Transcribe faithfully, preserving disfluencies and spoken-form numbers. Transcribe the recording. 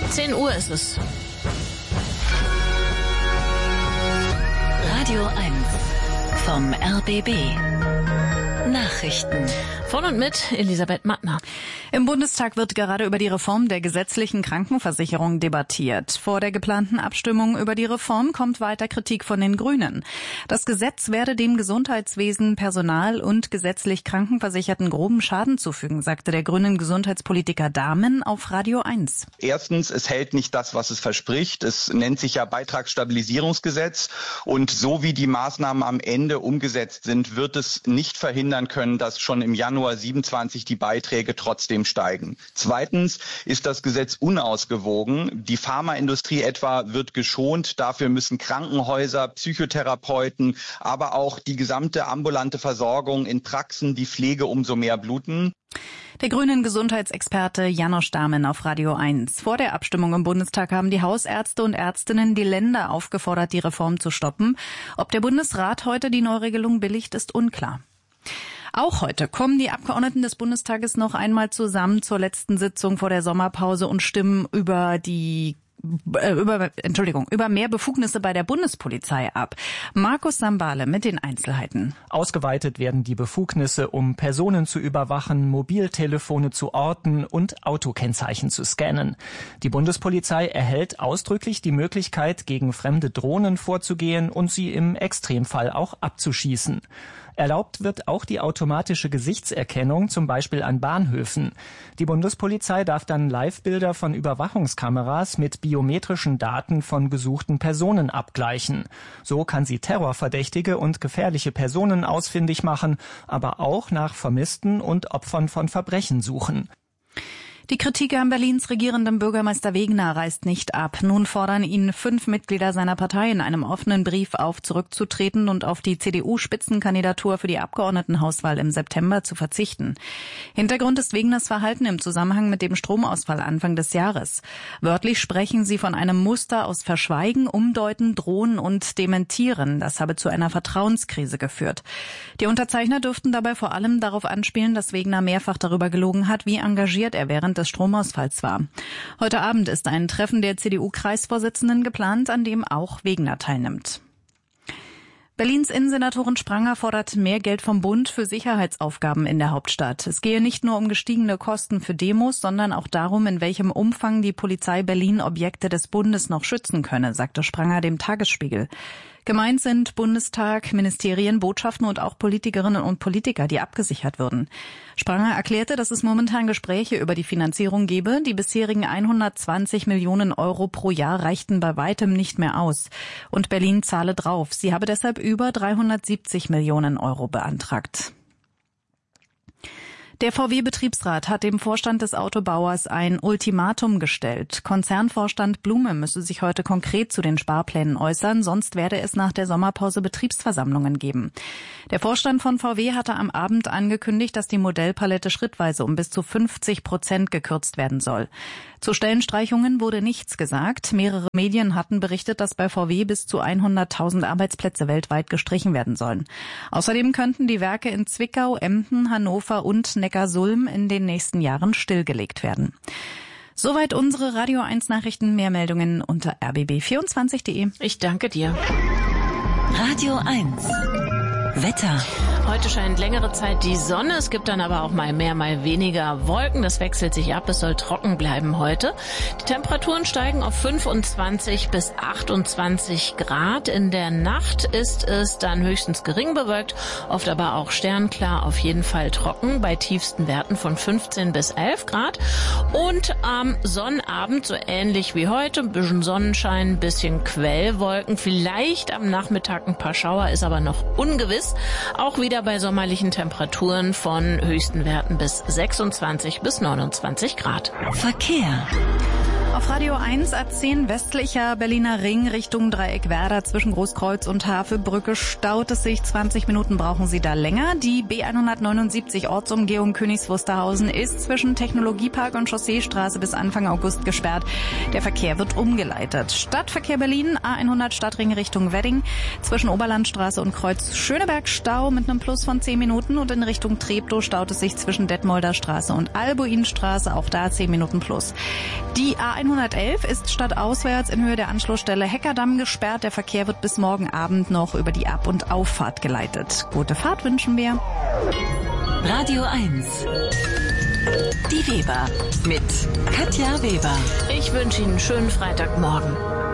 zehn Uhr ist es. Radio eins vom R B B. Nachrichten. Von und mit Elisabeth Mattner. Im Bundestag wird gerade über die Reform der gesetzlichen Krankenversicherung debattiert. Vor der geplanten Abstimmung über die Reform kommt weiter Kritik von den Grünen. Das Gesetz werde dem Gesundheitswesen, Personal und gesetzlich Krankenversicherten groben Schaden zufügen, sagte der grünen Gesundheitspolitiker Dahmen auf Radio eins. Erstens, es hält nicht das, was es verspricht. Es nennt sich ja Beitragsstabilisierungsgesetz. Und so wie die Maßnahmen am Ende umgesetzt sind, wird es nicht verhindern können, dass schon im Januar siebenundzwanzig die Beiträge trotzdem steigen. Zweitens ist das Gesetz unausgewogen. Die Pharmaindustrie etwa wird geschont. Dafür müssen Krankenhäuser, Psychotherapeuten, aber auch die gesamte ambulante Versorgung in Praxen, die Pflege umso mehr bluten. Der grünen Gesundheitsexperte Janosch Dahmen auf Radio eins. Vor der Abstimmung im Bundestag haben die Hausärzte und Ärztinnen die Länder aufgefordert, die Reform zu stoppen. Ob der Bundesrat heute die Neuregelung billigt, ist unklar. Auch heute kommen die Abgeordneten des Bundestages noch einmal zusammen zur letzten Sitzung vor der Sommerpause und stimmen über die äh, über Entschuldigung, über mehr Befugnisse bei der Bundespolizei ab. Markus Sambale mit den Einzelheiten. Ausgeweitet werden die Befugnisse, um Personen zu überwachen, Mobiltelefone zu orten und Autokennzeichen zu scannen. Die Bundespolizei erhält ausdrücklich die Möglichkeit, gegen fremde Drohnen vorzugehen und sie im Extremfall auch abzuschießen. Erlaubt wird auch die automatische Gesichtserkennung, zum Beispiel an Bahnhöfen. Die Bundespolizei darf dann Live-Bilder von Überwachungskameras mit biometrischen Daten von gesuchten Personen abgleichen. So kann sie Terrorverdächtige und gefährliche Personen ausfindig machen, aber auch nach Vermissten und Opfern von Verbrechen suchen. Die Kritik an Berlins regierendem Bürgermeister Wegner reißt nicht ab. Nun fordern ihn fünf Mitglieder seiner Partei in einem offenen Brief auf, zurückzutreten und auf die C D U-Spitzenkandidatur für die Abgeordnetenhauswahl im September zu verzichten. Hintergrund ist Wegners Verhalten im Zusammenhang mit dem Stromausfall Anfang des Jahres. Wörtlich sprechen sie von einem Muster aus Verschweigen, Umdeuten, Drohen und Dementieren. Das habe zu einer Vertrauenskrise geführt. Die Unterzeichner dürften dabei vor allem darauf anspielen, dass Wegner mehrfach darüber gelogen hat, wie engagiert er während des Stromausfalls war. Heute Abend ist ein Treffen der C D U-Kreisvorsitzenden geplant, an dem auch Wegner teilnimmt. Berlins Innensenatorin Spranger fordert mehr Geld vom Bund für Sicherheitsaufgaben in der Hauptstadt. Es gehe nicht nur um gestiegene Kosten für Demos, sondern auch darum, in welchem Umfang die Polizei Berlin Objekte des Bundes noch schützen könne, sagte Spranger dem Tagesspiegel. Gemeint sind Bundestag, Ministerien, Botschaften und auch Politikerinnen und Politiker, die abgesichert würden. Spranger erklärte, dass es momentan Gespräche über die Finanzierung gebe. Die bisherigen hundertzwanzig Millionen Euro pro Jahr reichten bei weitem nicht mehr aus. Und Berlin zahle drauf. Sie habe deshalb über dreihundertsiebzig Millionen Euro beantragt. Der V W-Betriebsrat hat dem Vorstand des Autobauers ein Ultimatum gestellt. Konzernvorstand Blume müsse sich heute konkret zu den Sparplänen äußern, sonst werde es nach der Sommerpause Betriebsversammlungen geben. Der Vorstand von V W hatte am Abend angekündigt, dass die Modellpalette schrittweise um bis zu fünfzig Prozent gekürzt werden soll. Zu Stellenstreichungen wurde nichts gesagt. Mehrere Medien hatten berichtet, dass bei V W bis zu hunderttausend Arbeitsplätze weltweit gestrichen werden sollen. Außerdem könnten die Werke in Zwickau, Emden, Hannover und Neckarsulm in den nächsten Jahren stillgelegt werden. Soweit unsere Radio eins Nachrichten. Mehr Meldungen unter r b b vierundzwanzig punkt de. Ich danke dir. Radio eins. Wetter. Heute scheint längere Zeit die Sonne. Es gibt dann aber auch mal mehr, mal weniger Wolken. Das wechselt sich ab. Es soll trocken bleiben heute. Die Temperaturen steigen auf fünfundzwanzig bis achtundzwanzig Grad. In der Nacht ist es dann höchstens gering bewölkt, oft aber auch sternklar, auf jeden Fall trocken, bei tiefsten Werten von fünfzehn bis elf Grad. Und am Sonnabend, so ähnlich wie heute, ein bisschen Sonnenschein, ein bisschen Quellwolken, vielleicht am Nachmittag ein paar Schauer, ist aber noch ungewiss. Auch wieder bei sommerlichen Temperaturen von höchsten Werten bis sechsundzwanzig bis neunundzwanzig Grad. Verkehr. Auf Radio eins A zehn westlicher Berliner Ring Richtung Dreieck Werder zwischen Großkreuz und Havelbrücke staut es sich. zwanzig Minuten brauchen Sie da länger. Die B hundertneunundsiebzig Ortsumgehung Königs Wusterhausen ist zwischen Technologiepark und Chausseestraße bis Anfang August gesperrt. Der Verkehr wird umgeleitet. Stadtverkehr Berlin A hundert Stadtring Richtung Wedding zwischen Oberlandstraße und Kreuz Schöneberg Stau mit einem Plus von zehn Minuten und in Richtung Treptow staut es sich zwischen Detmolder Straße und Albuinstraße, auch da zehn Minuten Plus. Die A hundertelf ist stadtauswärts in Höhe der Anschlussstelle Heckerdamm gesperrt. Der Verkehr wird bis morgen Abend noch über die Ab- und Auffahrt geleitet. Gute Fahrt wünschen wir. Radio eins. Die Weber mit Katja Weber. Ich wünsche Ihnen einen schönen Freitagmorgen.